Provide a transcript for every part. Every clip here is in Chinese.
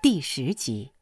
第10集。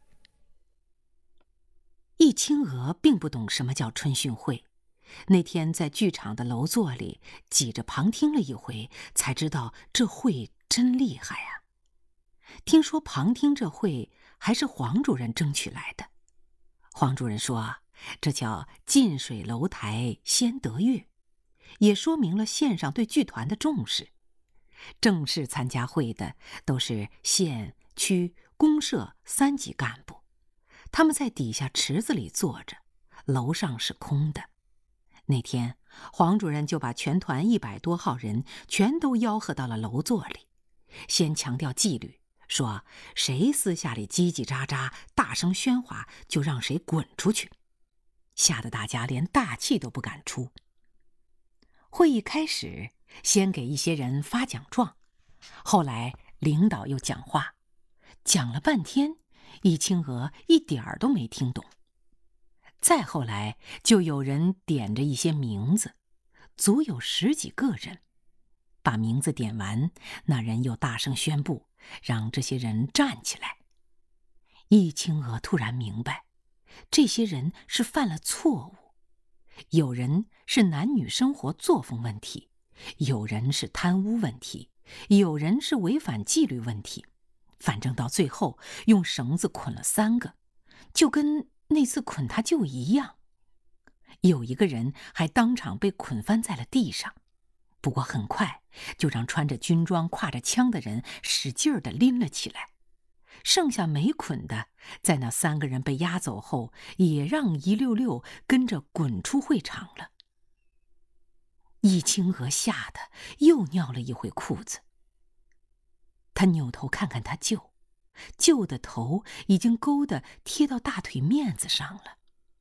易清娥并不懂什么叫春训会，那天在剧场的楼座里挤着旁听了一回，才知道这会真厉害啊。听说旁听这会还是黄主任争取来的。黄主任说，这叫近水楼台先得月，也说明了县上对剧团的重视。正式参加会的都是县、区、公社3级干部，他们在底下池子里坐着，楼上是空的。那天黄主任就把全团100多号人全都吆喝到了楼座里，先强调纪律，说谁私下里叽叽喳喳大声喧哗，就让谁滚出去，吓得大家连大气都不敢出。会议开始，先给一些人发奖状，后来领导又讲话，讲了半天，易清娥一点儿都没听懂。再后来就有人点着一些名字，足有10几个人。把名字点完，那人又大声宣布，让这些人站起来。易清娥突然明白，这些人是犯了错误。有人是男女生活作风问题，有人是贪污问题，有人是违反纪律问题，反正到最后用绳子捆了3个，就跟那次捆他舅一样。有一个人还当场被捆翻在了地上，不过很快就让穿着军装挎着枪的人使劲地拎了起来。剩下没捆的，在那3个人被押走后，也让一溜溜跟着滚出会场了。易清娥吓得又尿了一回裤子。他扭头看看他舅，舅的头已经勾得贴到大腿面子上了。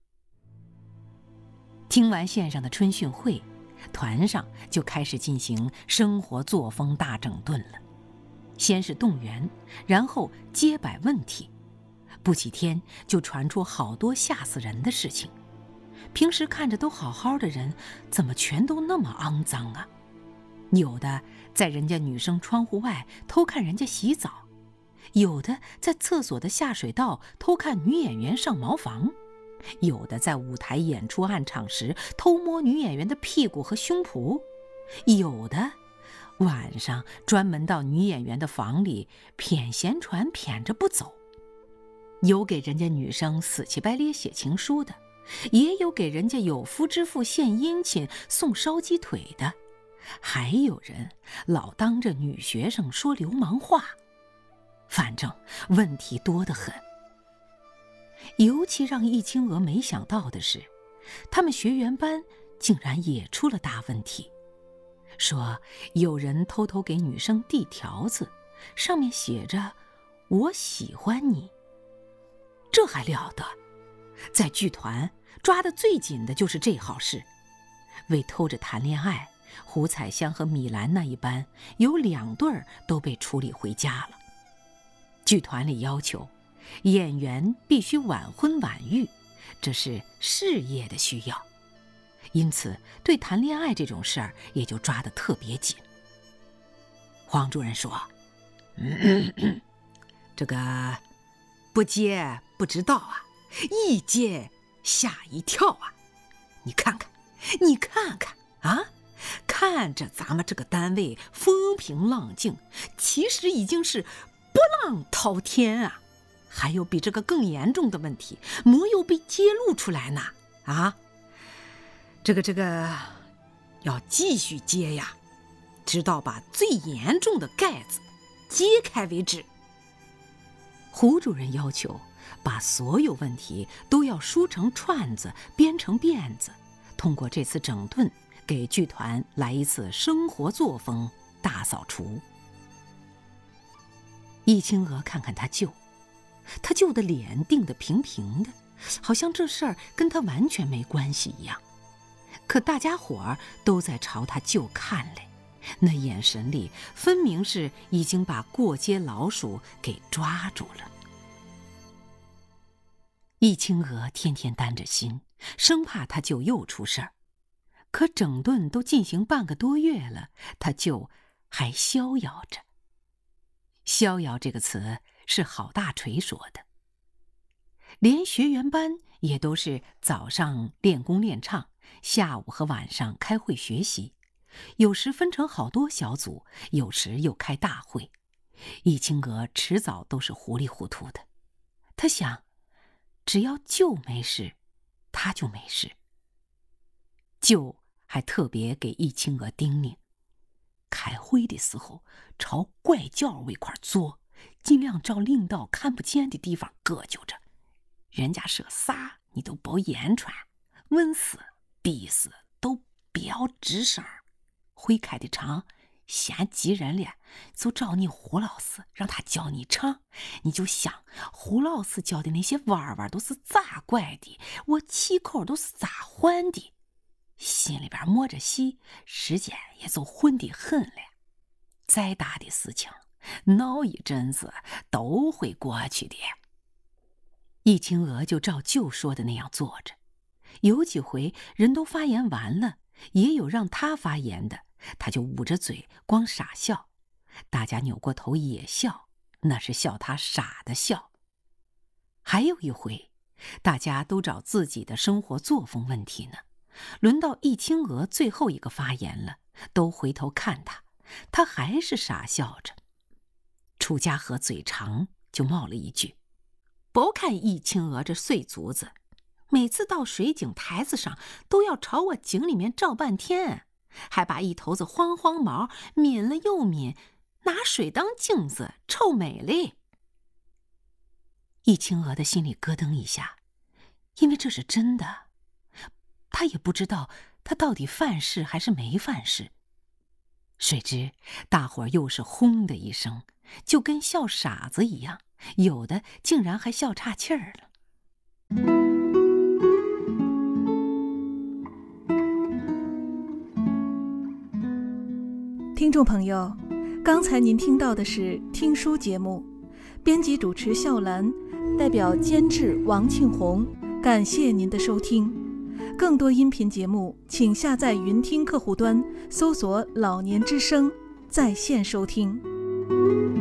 听完县上的春训会，团上就开始进行生活作风大整顿了。先是动员，然后揭摆问题，不几天就传出好多吓死人的事情。平时看着都好好的人，怎么全都那么肮脏啊？有的在人家女生窗户外偷看人家洗澡，有的在厕所的下水道偷看女演员上茅房，有的在舞台演出暗场时偷摸女演员的屁股和胸脯，有的晚上专门到女演员的房里谝闲传谝着不走。有给人家女生死乞白咧写情书的，也有给人家有夫之妇献殷勤送烧鸡腿的，还有人老当着女学生说流氓话。反正问题多得很。尤其让易清娥没想到的是，他们学员班竟然也出了大问题。说有人偷偷给女生递条子，上面写着我喜欢你。这还了得，在剧团抓得最紧的就是这号事。为偷着谈恋爱，胡彩香和米兰那一班有2对都被处理回家了。剧团里要求演员必须晚婚晚育，这是事业的需要，因此对谈恋爱这种事儿也就抓得特别紧。黄主任说，这个不接不知道啊，一接吓一跳啊。你看看啊，看着咱们这个单位风平浪静，其实已经是波浪滔天啊。还有比这个更严重的问题没有被揭露出来呢啊！这个要继续揭呀，直到把最严重的盖子揭开为止。胡主任要求把所有问题都要梳成串子，编成辫子，通过这次整顿给剧团来一次生活作风大扫除。易清娥看看他舅的脸定得平平的，好像这事儿跟他完全没关系一样。可大家伙儿都在朝他舅看来，那眼神里分明是已经把过街老鼠给抓住了。易清娥天天担着心，生怕他舅又出事儿。可整顿都进行半个多月了，他舅还逍遥着。逍遥这个词是郝大锤说的。连学员班也都是早上练功练唱，下午和晚上开会学习，有时分成好多小组，有时又开大会。易清娥迟早都是糊里糊涂的。他想，只要舅没事，他就没事。舅还特别给易清娥叮咛，开会的时候朝拐角位块坐，尽量找领导看不见的地方搁就着。人家说啥你都别言传，问死逼死都不要吱声。会开的场嫌急人了，就找你胡老师让他教你唱。你就想胡老师教的那些弯弯都是咋拐的，我气口都是咋换的，心里边默着戏，时间也就混得很了。再大的事情闹一阵子都会过去的。易清娥就照舅说的那样做着，有几回人都发言完了，也有让他发言的，他就捂着嘴光傻笑，大家扭过头也笑，那是笑他傻的笑。还有一回，大家都找自己的生活作风问题呢，轮到易清娥最后一个发言了，都回头看他，他还是傻笑着。楚家河嘴长就冒了一句：“不看易清娥这碎足子，每次到水井台子上都要朝我井里面照半天，还把一头子慌慌毛抿了又抿，拿水当镜子，臭美嘞。”易清娥的心里咯噔一下，因为这是真的，他也不知道他到底犯事还是没犯事。谁知大伙儿又是轰的一声，就跟笑傻子一样，有的竟然还笑岔气儿了。 听众朋友，刚才您听到的是听书节目，编辑主持笑兰，代表监制王庆红，感谢您的收听。更多音频节目，请下载云听客户端，搜索“老年之声”在线收听。